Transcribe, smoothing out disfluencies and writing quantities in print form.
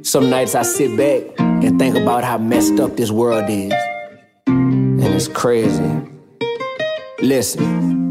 Some nights I sit back and think about how messed up this world is. And it's crazy. Listen.